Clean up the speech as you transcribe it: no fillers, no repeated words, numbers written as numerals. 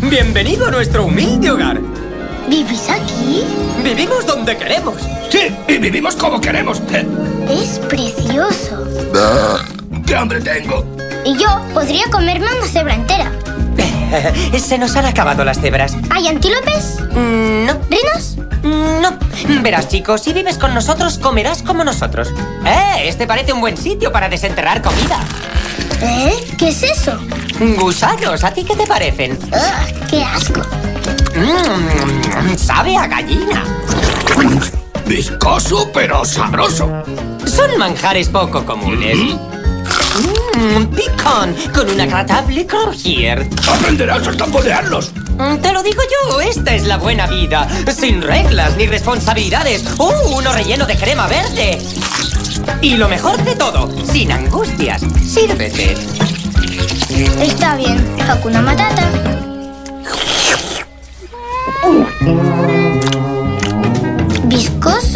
Bienvenido a nuestro humilde hogar. ¿Vivís aquí? Vivimos donde queremos. Sí, y vivimos como queremos. Es precioso. ¡Qué hambre tengo! Y yo podría comerme una cebra entera. Se nos han acabado las cebras. ¿Hay antílopes? No. ¿Rinos? No. Verás, chicos, si vives con nosotros, comerás como nosotros. Este parece un buen sitio para desenterrar comida. ¿Qué es eso? Gusanos, ¿a ti qué te parecen? ¡Qué asco! Sabe a gallina. Viscoso, pero sabroso. Son manjares poco comunes. Picón, con una agradable croquier. Aprenderás a tambolearlos. Te lo digo yo, esta es la buena vida. Sin reglas ni responsabilidades. Uno relleno de crema verde. Y lo mejor de todo, sin angustias. Sírvete. Está bien. Hakuna Matata. ¿Viscoso?